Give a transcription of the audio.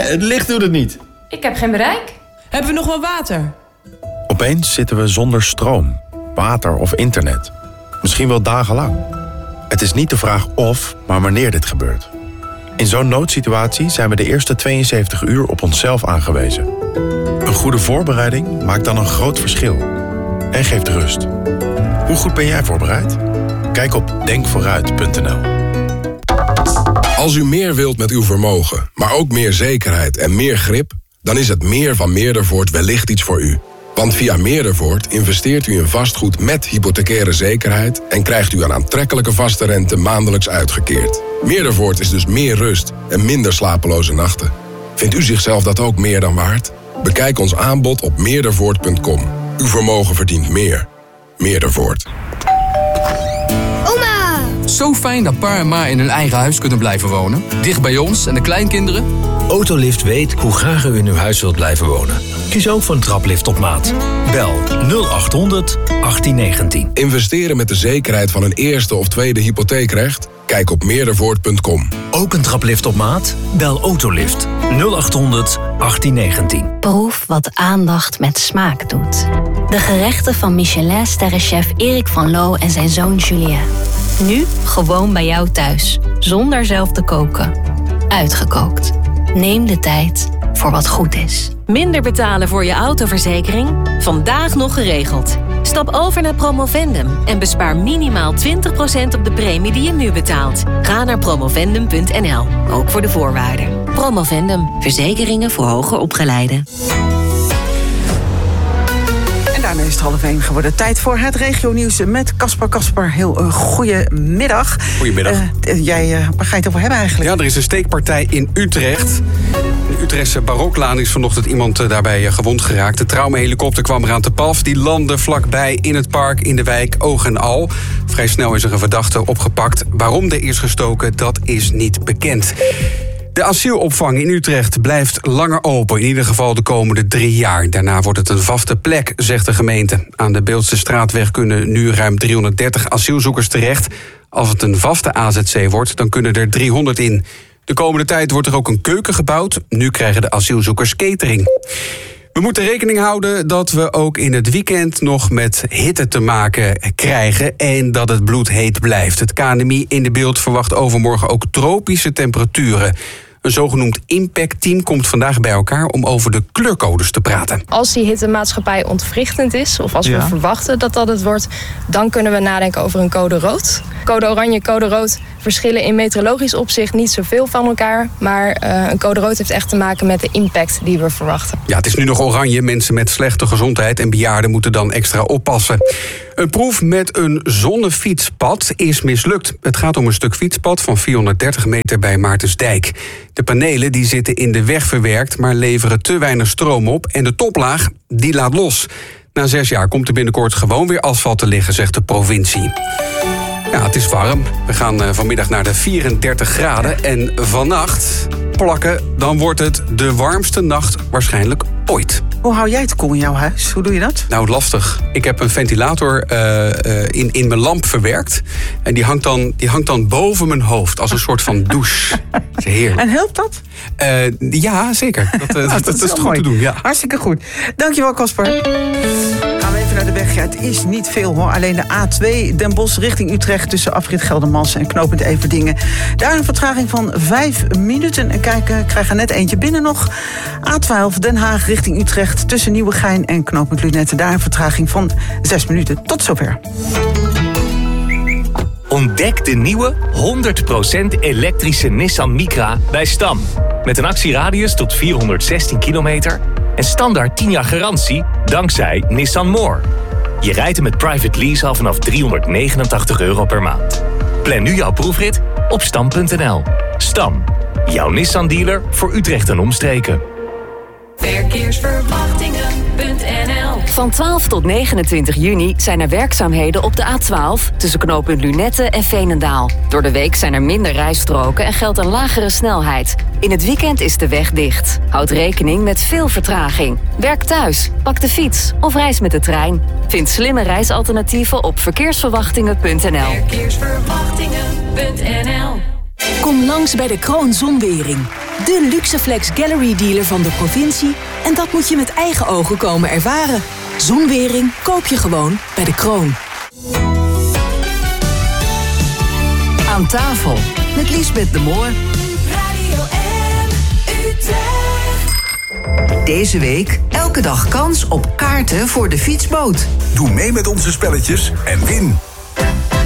Het licht doet het niet. Ik heb geen bereik. Hebben we nog wel water? Opeens zitten we zonder stroom, water of internet. Misschien wel dagenlang. Het is niet de vraag of, maar wanneer dit gebeurt. In zo'n noodsituatie zijn we de eerste 72 uur op onszelf aangewezen. Een goede voorbereiding maakt dan een groot verschil. En geeft rust. Hoe goed ben jij voorbereid? Kijk op denkvooruit.nl. Als u meer wilt met uw vermogen, maar ook meer zekerheid en meer grip, dan is het meer van Meerdervoort wellicht iets voor u. Want via Meerdervoort investeert u in vastgoed met hypothecaire zekerheid en krijgt u een aantrekkelijke vaste rente maandelijks uitgekeerd. Meerdervoort is dus meer rust en minder slapeloze nachten. Vindt u zichzelf dat ook meer dan waard? Bekijk ons aanbod op meerdervoort.com. Uw vermogen verdient meer. Meerdervoort. Oma! Zo fijn dat pa en ma in hun eigen huis kunnen blijven wonen. Dicht bij ons en de kleinkinderen. Autolift weet hoe graag u in uw huis wilt blijven wonen. Kies ook voor een traplift op maat. Bel 0800 1819. Investeren met de zekerheid van een eerste of tweede hypotheekrecht? Kijk op meerdervoort.com. Ook een traplift op maat? Bel Autolift 0800 1819. Proef wat aandacht met smaak doet. De gerechten van Michelin-sterrenchef Erik van Loo en zijn zoon Julien. Nu gewoon bij jou thuis, zonder zelf te koken. Uitgekookt. Neem de tijd voor wat goed is. Minder betalen voor je autoverzekering? Vandaag nog geregeld. Stap over naar Promovendum en bespaar minimaal 20% op de premie die je nu betaalt. Ga naar promovendum.nl, ook voor de voorwaarden. Promovendum, verzekeringen voor hoger opgeleiden. En daarmee is het 12:30 geworden. Tijd voor het regionieuws met Caspar. Caspar, heel goedemiddag. Goedemiddag. Waar ga je het over hebben eigenlijk? Ja, er is een steekpartij in Utrecht. In de Utrechtse Baroklaan is vanochtend iemand daarbij gewond geraakt. De traumahelikopter kwam eraan te pas. Die landde vlakbij in het park in de wijk Oog en Al. Vrij snel is er een verdachte opgepakt. Waarom er is gestoken, dat is niet bekend. De asielopvang in Utrecht blijft langer open, in ieder geval de komende 3 jaar. Daarna wordt het een vaste plek, zegt de gemeente. Aan de Beeldse Straatweg kunnen nu ruim 330 asielzoekers terecht. Als het een vaste AZC wordt, dan kunnen er 300 in. De komende tijd wordt er ook een keuken gebouwd. Nu krijgen de asielzoekers catering. We moeten rekening houden dat we ook in het weekend nog met hitte te maken krijgen en dat het bloedheet blijft. Het KNMI in de Beeld verwacht overmorgen ook tropische temperaturen. Een zogenoemd impactteam komt vandaag bij elkaar om over de kleurcodes te praten. Als die hittemaatschappij ontwrichtend is, of als we verwachten dat dat het wordt, dan kunnen we nadenken over een code rood. Code oranje, code rood verschillen in meteorologisch opzicht niet zoveel van elkaar, maar een code rood heeft echt te maken met de impact die we verwachten. Ja, het is nu nog oranje. Mensen met slechte gezondheid en bejaarden moeten dan extra oppassen. Een proef met een zonnefietspad is mislukt. Het gaat om een stuk fietspad van 430 meter bij Maartensdijk. De panelen die zitten in de weg verwerkt, maar leveren te weinig stroom op. En de toplaag die laat los. Na 6 jaar komt er binnenkort gewoon weer asfalt te liggen, zegt de provincie. Ja, het is warm. We gaan vanmiddag naar de 34 graden. En vannacht plakken, dan wordt het de warmste nacht waarschijnlijk ooit. Hoe hou jij het koel in jouw huis? Hoe doe je dat? Nou, lastig. Ik heb een ventilator in mijn lamp verwerkt. En die hangt dan boven mijn hoofd als een soort van douche. Dat is heerlijk. En helpt dat? Ja, zeker. Dat is goed te doen. Ja. Hartstikke goed. Dankjewel, Caspar. Gaan we even naar de weg. Ja, het is niet veel hoor. Alleen de A2 Den Bosch richting Utrecht tussen afrit Geldermalsen en knooppunt Everdingen. Daar een vertraging van 5 minuten. En krijg er net eentje binnen nog. A12 Den Haag richting Utrecht tussen Nieuwegein en knooppunt Lunette. Daar een vertraging van 6 minuten. Tot zover. Ontdek de nieuwe 100% elektrische Nissan Micra bij Stam. Met een actieradius tot 416 kilometer en standaard 10 jaar garantie dankzij Nissan More. Je rijdt hem met private lease al vanaf €389 per maand. Plan nu jouw proefrit op stam.nl. Stam, jouw Nissan dealer voor Utrecht en omstreken. Verkeersverwachtingen.nl. Van 12 tot 29 juni zijn er werkzaamheden op de A12... tussen knooppunt Lunette en Veenendaal. Door de week zijn er minder rijstroken en geldt een lagere snelheid. In het weekend is de weg dicht. Houd rekening met veel vertraging. Werk thuis, pak de fiets of reis met de trein. Vind slimme reisalternatieven op verkeersverwachtingen.nl. Verkeersverwachtingen.nl. Kom langs bij de Kroon Zonwering. De Luxeflex Gallery dealer van de provincie. En dat moet je met eigen ogen komen ervaren. Zoenwering koop je gewoon bij De Kroon. Aan tafel met Liesbeth de Moor. Radio M Utrecht. Deze week elke dag kans op kaarten voor de fietsboot. Doe mee met onze spelletjes en win.